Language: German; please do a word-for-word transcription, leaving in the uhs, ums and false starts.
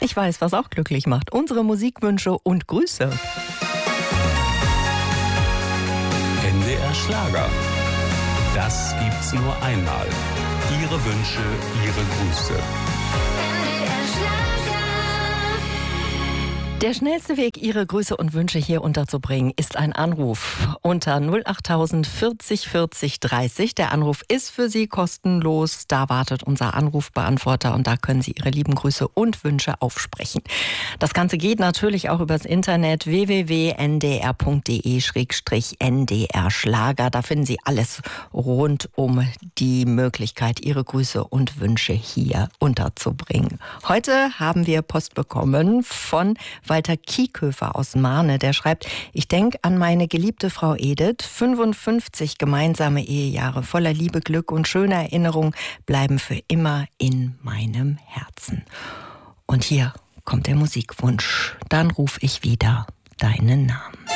Ich weiß, was auch glücklich macht. Unsere Musikwünsche und Grüße. N D R Schlager. Das gibt's nur einmal. Ihre Wünsche, Ihre Grüße. Der schnellste Weg, Ihre Grüße und Wünsche hier unterzubringen, ist ein Anruf unter null achttausend vierzig vierzig dreißig. Der Anruf ist für Sie kostenlos. Da wartet unser Anrufbeantworter und da können Sie Ihre lieben Grüße und Wünsche aufsprechen. Das Ganze geht natürlich auch übers Internet w w w punkt n d r punkt d e slash n d r Schlager. Da finden Sie alles rund um die Möglichkeit, Ihre Grüße und Wünsche hier unterzubringen. Heute haben wir Post bekommen von Walter Kieköfer aus Marne, der schreibt: Ich denke an meine geliebte Frau Edith. fünfundfünfzig gemeinsame Ehejahre voller Liebe, Glück und schöne Erinnerungen bleiben für immer in meinem Herzen. Und hier kommt der Musikwunsch. Dann ruf ich wieder deinen Namen.